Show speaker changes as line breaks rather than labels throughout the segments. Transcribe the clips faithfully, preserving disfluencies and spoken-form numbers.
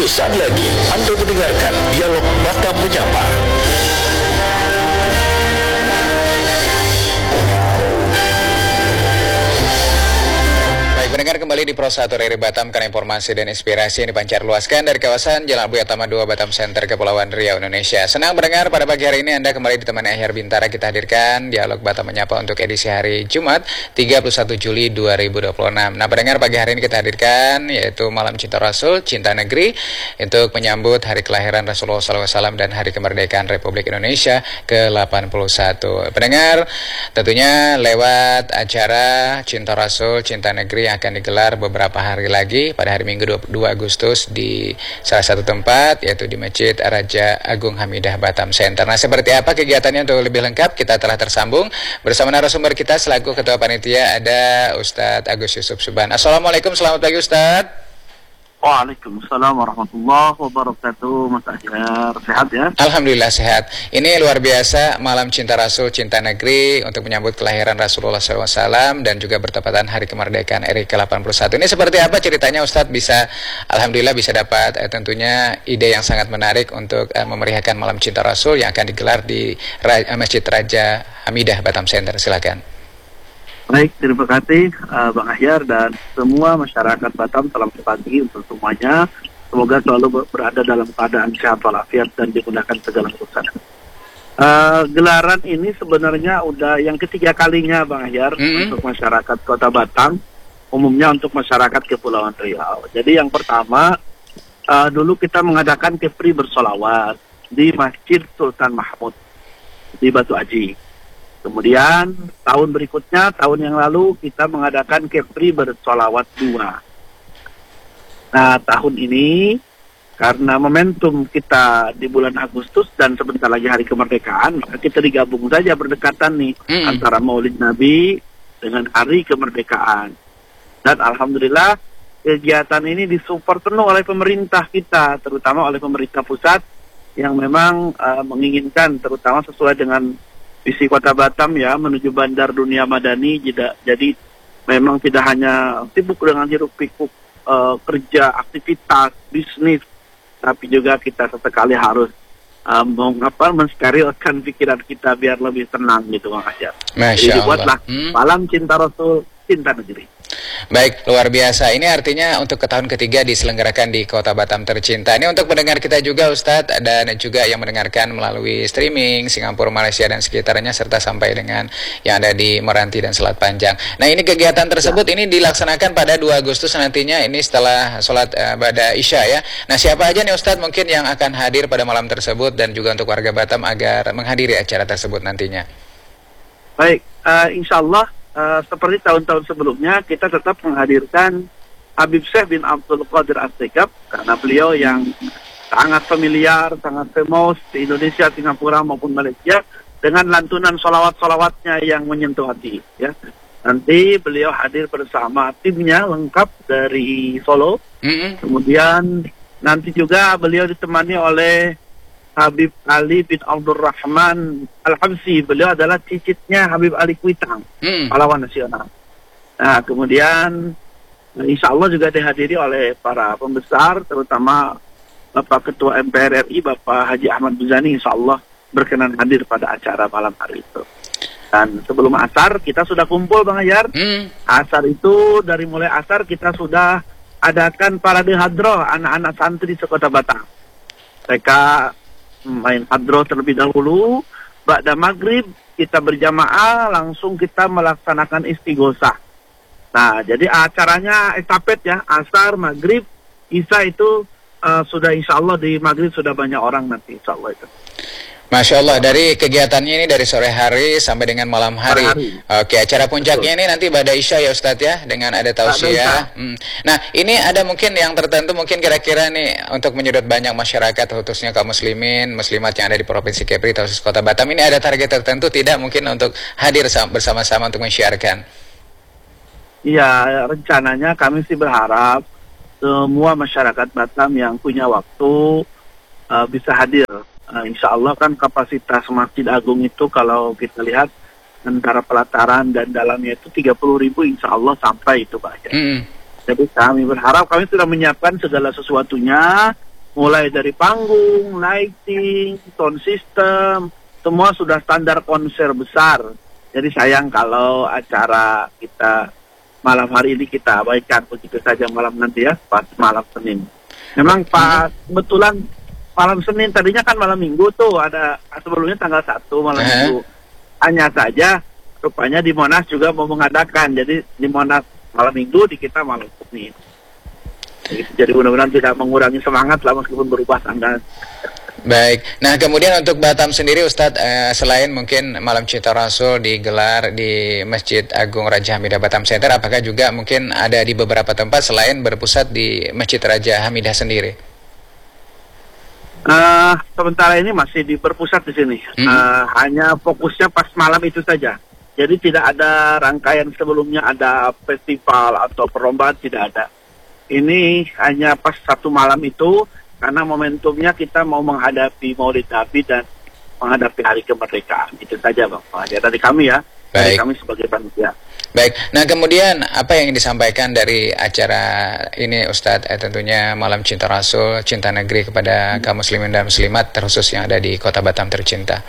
Sesaat lagi Anda mendengarkan Dialog Batam Menyapa. Mendengar kembali di Pro satu R R I Batam, karena informasi dan inspirasi yang dipancar luaskan dari kawasan Jalan Abuya Tama dua Batam Center, Kepulauan Riau, Indonesia. Senang mendengar pada pagi hari ini Anda kembali ditemani Ahyar Bintara. Kita hadirkan Dialog Batam Menyapa untuk edisi hari Jumat tiga puluh satu Juli dua ribu dua puluh enam. Nah, pendengar, pagi hari ini kita hadirkan yaitu Malam Cinta Rasul, Cinta Negeri, untuk menyambut hari kelahiran Rasulullah shallallahu alaihi wasallam dan hari kemerdekaan Republik Indonesia ke delapan puluh satu. Pendengar, tentunya lewat acara Cinta Rasul, Cinta Negeri yang akan digelar beberapa hari lagi pada hari Minggu dua Agustus di salah satu tempat, yaitu di Masjid Raja Agung Hamidah Batam Center. Nah, seperti apa kegiatannya? Untuk lebih lengkap kita telah tersambung bersama narasumber kita selaku Ketua Panitia, ada Ustadz Agus Yusuf Subhan. Assalamualaikum, selamat pagi Ustadz.
Waalaikumsalam warahmatullahi wabarakatuh. Mas Ahyar, sehat ya?
Alhamdulillah sehat. Ini luar biasa, Malam Cinta Rasul, Cinta Negeri untuk menyambut kelahiran Rasulullah shallallahu alaihi wasallam dan juga bertepatan hari kemerdekaan R I ke delapan puluh satu. Ini seperti apa ceritanya Ustadz? Bisa, Alhamdulillah bisa dapat eh, tentunya ide yang sangat menarik untuk eh, memeriahkan Malam Cinta Rasul yang akan digelar di Ra- Masjid Raja Hamidah Batam Center. Silakan.
Baik, terima kasih uh, Bang Ahyar dan semua masyarakat Batam. Selamat pagi untuk semuanya. Semoga selalu ber- berada dalam keadaan sehat walafiat dan digunakan segala urusan. Uh, gelaran ini sebenarnya udah yang ketiga kalinya Bang Ahyar mm-hmm. untuk masyarakat Kota Batam, umumnya untuk masyarakat Kepulauan Riau. Jadi yang pertama, uh, dulu kita mengadakan kefri bersolawat di Masjid Sultan Mahmud di Batu Aji. Kemudian tahun berikutnya, tahun yang lalu kita mengadakan kefri bersolawat dua. Nah, tahun ini karena momentum kita di bulan Agustus dan sebentar lagi hari kemerdekaan, maka kita digabung saja berdekatan nih mm. antara Maulid Nabi dengan hari kemerdekaan. Dan alhamdulillah kegiatan ini disupport penuh oleh pemerintah kita, terutama oleh pemerintah pusat yang memang uh, menginginkan, terutama sesuai dengan visi Kota Batam ya, menuju bandar dunia madani. Jadi, jadi memang tidak hanya sibuk dengan hiruk pikuk uh, kerja, aktivitas, bisnis, tapi juga kita sesekali harus uh, mengapa mensterilkan pikiran kita biar lebih tenang gitu Bang Ahyar. Jadi dibuatlah hmm. Malam Cinta Rasul, Cinta Negeri.
Baik, luar biasa. Ini artinya untuk ke tahun ketiga diselenggarakan di Kota Batam tercinta. Ini untuk pendengar kita juga Ustadz, dan juga yang mendengarkan melalui streaming Singapura, Malaysia dan sekitarnya, serta sampai dengan yang ada di Meranti dan Selat Panjang. Nah, ini kegiatan tersebut ya. Ini dilaksanakan pada dua Agustus nantinya, ini setelah sholat uh, Ba'da Isya ya. Nah, siapa aja nih Ustadz mungkin yang akan hadir pada malam tersebut, dan juga untuk warga Batam agar menghadiri acara tersebut nantinya?
Baik, uh, insya Allah Uh, seperti tahun-tahun sebelumnya, kita tetap menghadirkan Habib Syekh bin Abdul Qadir As-Segaf, karena beliau yang sangat familiar, sangat famous di Indonesia, Singapura maupun Malaysia, dengan lantunan solawat-solawatnya yang menyentuh hati. Ya. Nanti beliau hadir bersama timnya lengkap dari Solo. Mm-hmm. Kemudian nanti juga beliau ditemani oleh Habib Ali bin Abdurrahman Al-Habsi. Beliau adalah cicitnya Habib Ali Kuitang, hmm. pahlawan nasional. Nah, kemudian insya Allah juga dihadiri oleh para pembesar, terutama Bapak Ketua M P R R I, Bapak Haji Ahmad Buzani, insya Allah berkenan hadir pada acara malam hari itu. Dan sebelum asar, kita sudah kumpul Bang Ahyar. Hmm. Asar itu, dari mulai asar kita sudah adakan parade hadroh anak-anak santri sekota Batam. Mereka main hadroh terlebih dahulu, ba'da maghrib kita berjamaah, langsung kita melaksanakan istighosah. Nah, jadi acaranya estafet ya, asar, maghrib, isya itu uh, sudah insya Allah di maghrib sudah banyak orang nanti insya Allah itu.
Masya Allah, dari kegiatannya ini dari sore hari sampai dengan malam hari. hari. Oke, acara puncaknya Betul. Ini nanti Ba'da Isya ya Ustadz ya, dengan ada tausiah. Hmm. Nah, ini ada mungkin yang tertentu, mungkin kira-kira nih untuk menyedot banyak masyarakat, khususnya kaum muslimin, muslimat yang ada di Provinsi Kepri, khusus Kota Batam, ini ada target tertentu tidak mungkin untuk hadir bersama-sama untuk menyiarkan?
Iya, rencananya kami sih berharap semua masyarakat Batam yang punya waktu uh, bisa hadir. Uh, insya Allah kan kapasitas Masjid Agung itu kalau kita lihat antara pelataran dan dalamnya itu tiga puluh ribu insya Allah sampai itu Pak. Mm. Jadi kami berharap, kami sudah menyiapkan segala sesuatunya mulai dari panggung, lighting, sound system, semua sudah standar konser besar. Jadi sayang kalau acara kita malam hari ini kita abaikan begitu saja malam nanti ya, pas malam Senin. Memang pas kebetulan malam Senin, tadinya kan malam Minggu tuh, ada sebelumnya tanggal satu malam Minggu. Hanya saja rupanya di Monas juga mau mengadakan, jadi di Monas malam Minggu, di kita malam Senin. Jadi mudah-mudahan tidak mengurangi semangat lah meskipun berubah tanggal.
Baik, nah kemudian untuk Batam sendiri Ustadz, eh, selain mungkin Malam Cinta Rasul digelar di Masjid Agung Raja Hamidah Batam Center, apakah juga mungkin ada di beberapa tempat selain berpusat di Masjid Raja Hamidah sendiri?
Uh, sementara ini masih di berpusat di sini, hmm. uh, hanya fokusnya pas malam itu saja. Jadi tidak ada rangkaian sebelumnya, ada festival atau perlombaan, tidak ada. Ini hanya pas satu malam itu, karena momentumnya kita mau menghadapi Maulid Nabi dan menghadapi Hari Kemerdekaan. Itu saja Bang. Ya, dari kami ya,
Baik.
dari kami sebagai panitia.
Baik, nah kemudian apa yang disampaikan dari acara ini Ustadz? Eh, tentunya Malam Cinta Rasul, Cinta Negeri kepada hmm. kaum muslimin dan muslimat, terkhusus yang ada di Kota Batam tercinta.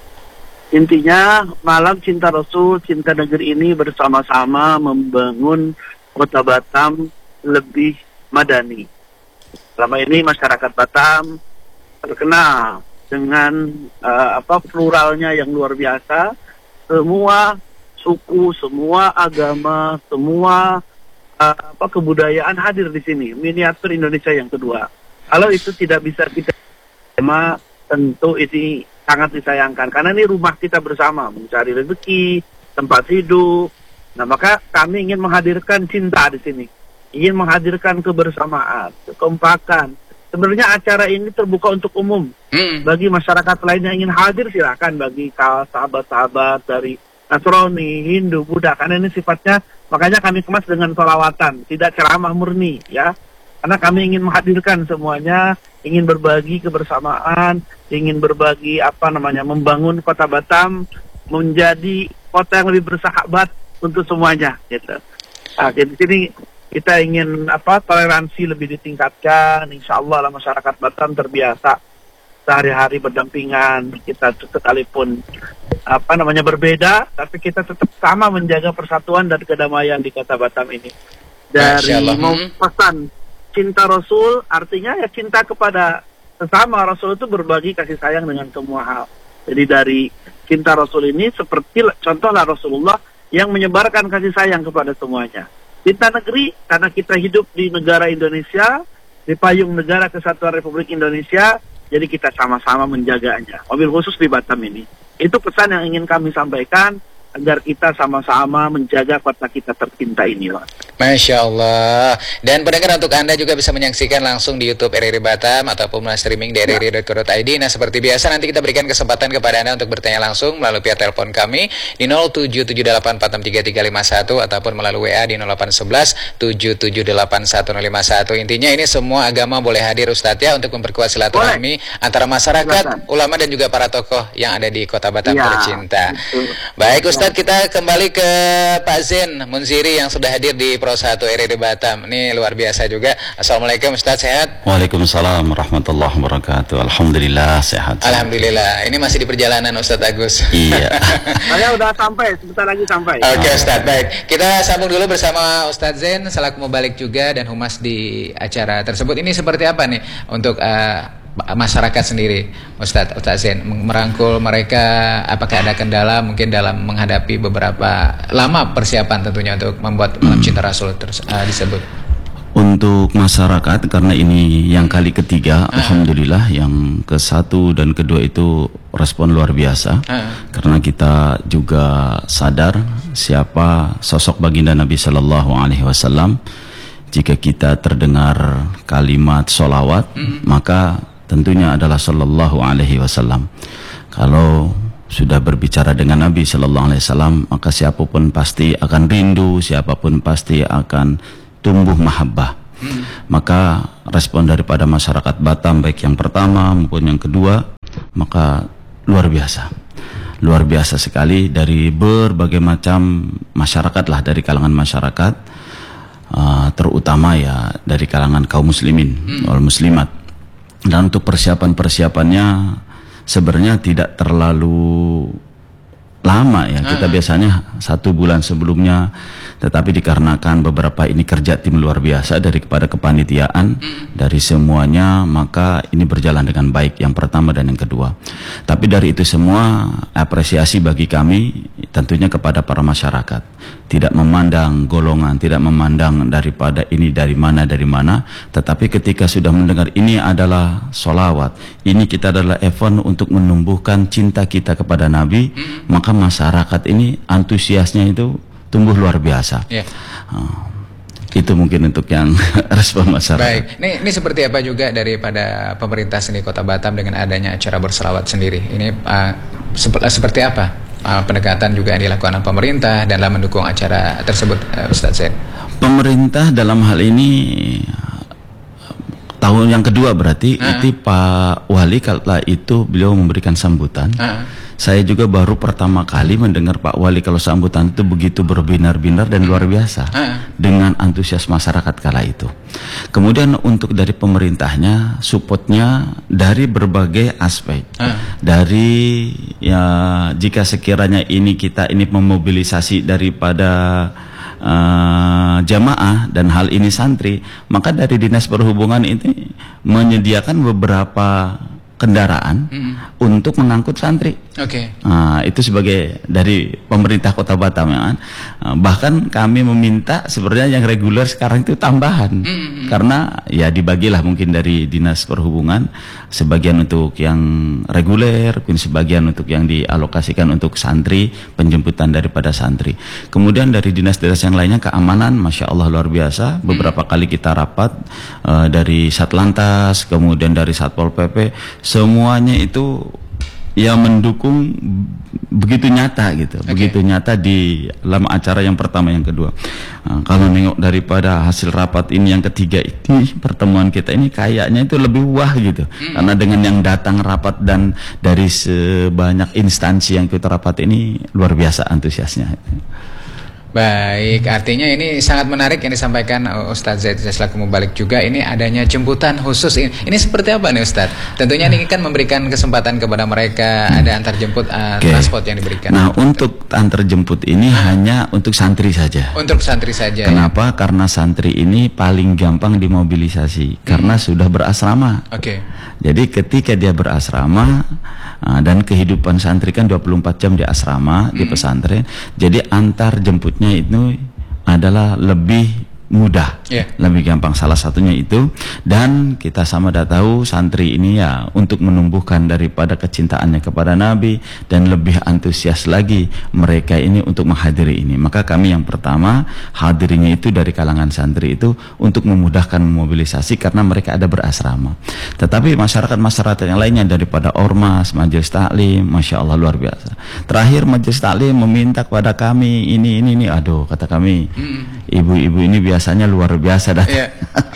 Intinya Malam Cinta Rasul, Cinta Negeri ini bersama-sama membangun Kota Batam lebih madani. Selama ini masyarakat Batam terkenal dengan uh, apa pluralnya yang luar biasa, semua suku, semua agama, semua uh, apa kebudayaan hadir di sini. Miniatur Indonesia yang kedua. Kalau itu tidak bisa kita tema, tentu ini sangat disayangkan karena ini rumah kita bersama, mencari rezeki, tempat hidup. Nah, maka kami ingin menghadirkan cinta di sini. Ingin menghadirkan kebersamaan, kekompakan. Sebenarnya acara ini terbuka untuk umum. Hmm. Bagi masyarakat lain yang ingin hadir, silakan. Bagi sahabat-sahabat dari Nasrani, Hindu, Buddha. Karena ini sifatnya, makanya kami kemas dengan sholawatan. Tidak ceramah murni, ya. Karena kami ingin menghadirkan semuanya, ingin berbagi kebersamaan, ingin berbagi, apa namanya, membangun Kota Batam menjadi kota yang lebih bersahabat untuk semuanya, gitu. Nah, jadi di sini kita ingin apa toleransi lebih ditingkatkan. Insya Allah lah masyarakat Batam terbiasa sehari-hari berdampingan. Kita sekalipun apa namanya berbeda, tapi kita tetap sama menjaga persatuan dan kedamaian di Kota Batam ini. Dari mau pesan cinta Rasul, artinya ya cinta kepada sesama. Rasul itu berbagi kasih sayang dengan semua hal. Jadi dari cinta Rasul ini seperti contohlah Rasulullah yang menyebarkan kasih sayang kepada semuanya. Cinta negeri, karena kita hidup di negara Indonesia, di payung negara Kesatuan Republik Indonesia, jadi kita sama-sama menjaganya. Mobil khusus di Batam ini. Itu pesan yang ingin kami sampaikan, agar kita sama-sama menjaga kota kita tercinta ini, Pak.
Masya Allah. Dan pendengar, untuk Anda juga bisa menyaksikan langsung di YouTube R R I Batam ataupun melalui streaming di r r i dot co dot i d. Nah, seperti biasa nanti kita berikan kesempatan kepada Anda untuk bertanya langsung melalui via telepon kami di nol tujuh tujuh delapan empat enam tiga tiga lima satu ataupun melalui W A di nol delapan satu satu tujuh tujuh delapan satu nol lima satu. Intinya ini semua agama boleh hadir Ustadz ya, untuk memperkuat silaturahmi antara masyarakat, Silakan. ulama dan juga para tokoh yang ada di Kota Batam ya, tercinta. Betul. Baik Ustadz, kita kembali ke Pak Zain Munziri yang sudah hadir di Pro satu R R I Batam. Ini luar biasa juga. Assalamualaikum Ustadz, sehat?
Waalaikumsalam warahmatullahi wabarakatuh. Alhamdulillah sehat.
Alhamdulillah. Ini masih di perjalanan Ustadz Agus.
Iya.
Saya udah sampai, sebentar lagi sampai.
Oke okay, Ustadz, baik. Kita sambung dulu bersama Ustadz Zain selaku mubalik juga dan humas di acara tersebut. Ini seperti apa nih untuk uh, masyarakat sendiri, Ustadz Ustadz Zain, merangkul mereka? Apakah ada kendala mungkin dalam menghadapi beberapa lama persiapan tentunya untuk membuat Malam Cinta Rasul terus, uh, disebut?
Untuk masyarakat, karena ini yang kali ketiga, ah. Alhamdulillah, yang ke satu dan kedua itu respon luar biasa, ah. karena kita juga sadar siapa sosok baginda Nabi Sallallahu Alaihi Wasallam. Jika kita terdengar kalimat solawat, mm. maka tentunya adalah Sallallahu Alaihi Wasallam. Kalau sudah berbicara dengan Nabi Sallallahu Alaihi Wasallam, maka siapapun pasti akan rindu, siapapun pasti akan tumbuh mahabbah. hmm. Maka respon daripada masyarakat Batam, baik yang pertama maupun yang kedua, maka luar biasa. Luar biasa sekali, dari berbagai macam masyarakat lah, dari kalangan masyarakat, uh, terutama ya dari kalangan kaum muslimin hmm. wal muslimat. Dan untuk persiapan-persiapannya sebenarnya tidak terlalu lama ya. Kita biasanya satu bulan sebelumnya, tetapi dikarenakan beberapa ini kerja tim luar biasa dari kepada kepanitiaan dari semuanya, maka ini berjalan dengan baik yang pertama dan yang kedua. Tapi dari itu semua apresiasi bagi kami tentunya kepada para masyarakat, tidak memandang golongan, tidak memandang daripada ini dari mana dari mana, tetapi ketika sudah mendengar ini adalah sholawat, ini kita adalah event untuk menumbuhkan cinta kita kepada Nabi, maka masyarakat ini antusiasnya itu tumbuh luar biasa. Yeah. Uh, itu mungkin untuk yang respon masyarakat.
Baik, ini, ini seperti apa juga daripada pemerintah sendiri Kota Batam dengan adanya acara berselawat sendiri. Ini uh, sep seperti apa uh, pendekatan juga yang dilakukan oleh pemerintah dalam mendukung acara tersebut, uh, Ustadz Zain?
Pemerintah dalam hal ini tahun yang kedua berarti uh-huh. itu Pak Wali kala itu beliau memberikan sambutan. Uh-huh. Saya juga baru pertama kali mendengar Pak Wali kalau sambutan itu begitu berbinar-binar dan luar biasa uh-huh. dengan antusias masyarakat kala itu. Kemudian untuk dari pemerintahnya supportnya dari berbagai aspek. Uh-huh. Dari ya jika sekiranya ini kita ini memobilisasi daripada Uh, jamaah dan hal ini santri, maka dari Dinas Perhubungan ini menyediakan beberapa kendaraan mm. untuk mengangkut santri. Oke. Okay. Nah, itu sebagai dari pemerintah Kota Batam ya kan. Uh, bahkan kami meminta sebenarnya yang reguler sekarang itu tambahan mm. karena ya dibagilah mungkin dari Dinas Perhubungan sebagian untuk yang reguler, mungkin sebagian untuk yang dialokasikan untuk santri, penjemputan daripada santri. Kemudian dari dinas-dinas yang lainnya keamanan, masya Allah luar biasa. Beberapa mm. kali kita rapat uh, dari Satlantas, kemudian dari Satpol P P. Semuanya itu ya mendukung begitu nyata gitu, okay. begitu nyata di dalam acara yang pertama yang kedua. Nah, kalau nengok daripada hasil rapat ini yang ketiga ini pertemuan kita ini kayaknya itu lebih wah gitu, hmm. karena dengan yang datang rapat dan dari sebanyak instansi yang kita rapat ini luar biasa antusiasnya.
Baik, artinya ini sangat menarik yang disampaikan Ustadz Zaid selaku mubalik juga. Ini adanya jemputan khusus ini. Ini seperti apa nih Ustadz? Tentunya ini kan memberikan kesempatan kepada mereka hmm. ada antar jemput uh, okay. transport yang diberikan.
Nah, untuk antar jemput ini hmm. hanya untuk santri saja.
Untuk santri saja.
Kenapa? Ya? Karena santri ini paling gampang dimobilisasi hmm. karena sudah berasrama. Oke. Okay. Jadi ketika dia berasrama uh, dan kehidupan santri kan dua puluh empat jam di asrama, hmm. di pesantren. Jadi antar jemputnya itu adalah lebih mudah, yeah. lebih gampang. Salah satunya itu, dan kita sama dah tahu santri ini ya untuk menumbuhkan daripada kecintaannya kepada Nabi dan lebih antusias lagi mereka ini untuk menghadiri ini. Maka kami yang pertama hadirinya itu dari kalangan santri itu untuk memudahkan mobilisasi karena mereka ada berasrama. Tetapi masyarakat-masyarakat yang lainnya daripada ormas, majelis taklim, masya Allah luar biasa. Terakhir majelis taklim meminta kepada kami ini ini ini, aduh kata kami ibu-ibu ini biasa biasanya luar biasa datang. Yeah.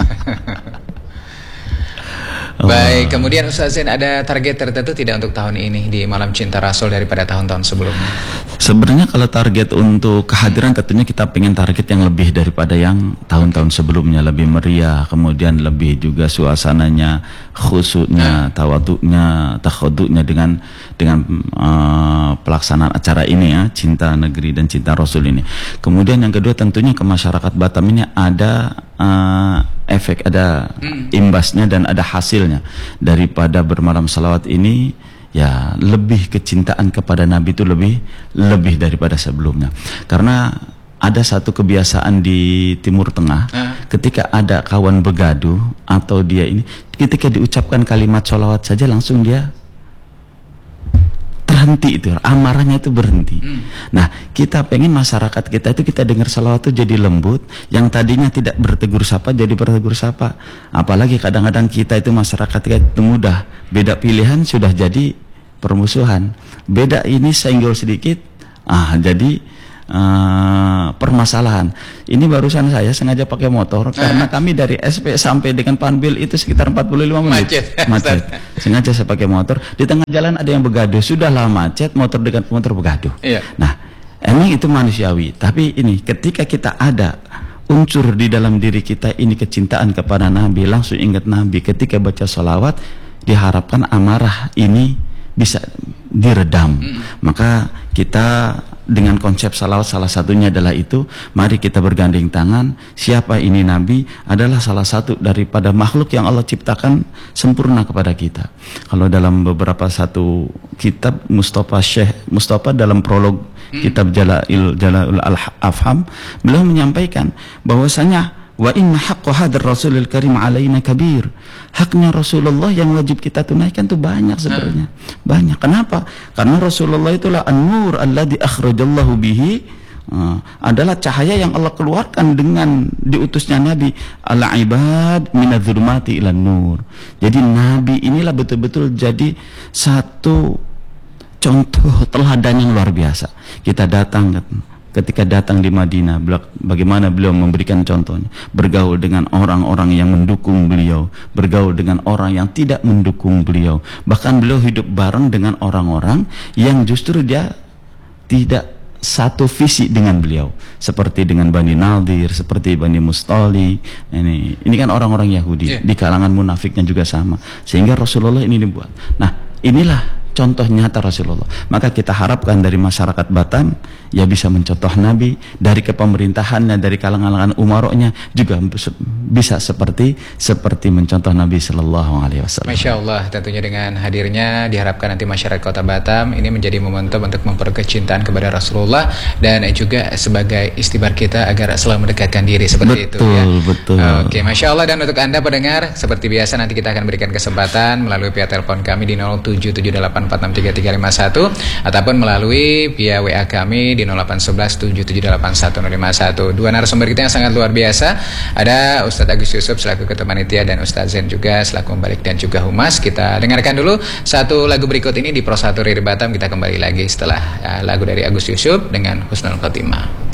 Baik, kemudian Ustadz Zain ada target tertentu tidak untuk tahun ini di Malam Cinta Rasul daripada tahun-tahun sebelumnya?
Sebenarnya kalau target untuk kehadiran tentunya kita pengen target yang lebih daripada yang tahun-tahun sebelumnya, lebih meriah, kemudian lebih juga suasananya, khusyuknya, tawaduknya, takhaduknya dengan dengan uh, pelaksanaan acara ini ya, Cinta Negeri dan Cinta Rasul ini. Kemudian yang kedua tentunya ke masyarakat Batam ini ada uh, efek, ada hmm. imbasnya dan ada hasilnya daripada bermalam salawat ini. Ya lebih kecintaan kepada Nabi itu lebih lebih daripada sebelumnya. Karena ada satu kebiasaan di Timur Tengah, uh. ketika ada kawan begaduh atau dia ini, ketika diucapkan kalimat sholawat saja langsung dia terhenti, itu amarahnya itu berhenti. Hmm. Nah kita pengen masyarakat kita itu kita dengar sholawat itu jadi lembut, yang tadinya tidak bertegur sapa jadi bertegur sapa. Apalagi kadang-kadang kita itu masyarakat kita itu mudah, beda pilihan sudah jadi permusuhan, beda ini senggol sedikit ah jadi uh, permasalahan. Ini barusan saya sengaja pakai motor karena kami dari S P sampai dengan Panbil itu sekitar empat puluh lima menit macet, macet. Sengaja saya pakai motor, di tengah jalan ada yang begaduh, sudahlah macet, motor dengan motor begaduh. Iya. Nah emang itu manusiawi, tapi ini ketika kita ada unsur di dalam diri kita ini kecintaan kepada Nabi, langsung ingat Nabi ketika baca sholawat, diharapkan amarah ini bisa diredam. hmm. Maka kita dengan konsep salawat salah satunya adalah itu, mari kita bergandeng tangan. Siapa ini Nabi adalah salah satu daripada makhluk yang Allah ciptakan sempurna kepada kita. Kalau dalam beberapa satu kitab Mustafa Syekh Mustafa dalam prolog kitab Jala'il Jala'ul Afham, beliau menyampaikan bahwasanya wa inna haqqa hadar rasulil karim alaina kabir. Haknya Rasulullah yang wajib kita tunaikan itu banyak sebenarnya. Banyak. Kenapa? Karena Rasulullah itulah an-nur alladzi akhrajallahu bihi, uh, adalah cahaya yang Allah keluarkan dengan diutusnya Nabi, ala ibad minadz-dzulumati ilan nur. Jadi Nabi inilah betul-betul jadi satu contoh teladan yang luar biasa. Kita datang ketika datang di Madinah, bagaimana beliau memberikan contohnya, bergaul dengan orang-orang yang mendukung beliau, bergaul dengan orang yang tidak mendukung beliau. Bahkan beliau hidup bareng dengan orang-orang yang justru dia tidak satu visi dengan beliau, seperti dengan Bani Nadir, seperti Bani Mustali. Ini ini kan orang-orang Yahudi, yeah. Di kalangan munafiknya juga sama, sehingga Rasulullah ini dibuat. Nah, inilah contoh nyata Rasulullah. Maka kita harapkan dari masyarakat Batam ya bisa mencontoh Nabi, dari kepemerintahannya, dari kalangan-kalangan umaroknya juga bisa seperti seperti mencontoh Nabi Sallallahu Alaihi Wasallam.
Masya Allah, tentunya dengan hadirnya diharapkan nanti masyarakat Kota Batam ini menjadi momentum untuk memperkuat kecintaan kepada Rasulullah dan juga sebagai istibar kita agar selalu mendekatkan diri seperti
betul,
itu ya.
Betul.
Oke, Masya Allah. Dan untuk Anda pendengar, seperti biasa nanti kita akan berikan kesempatan melalui via telepon kami di nol tujuh tujuh delapan empat enam tiga tiga lima satu ataupun melalui via W A kami di nol delapan satu satu tujuh tujuh delapan satu nol lima satu. Dua narasumber kita yang sangat luar biasa, ada Ustadz Agus Yusuf selaku Ketua Panitia dan Ustadz Zen juga selaku Pembalik dan juga Humas. Kita dengarkan dulu satu lagu berikut ini di Pro satu R I R I Batam. Kita kembali lagi setelah uh, lagu dari Agus Yusuf dengan Husnul Khotimah.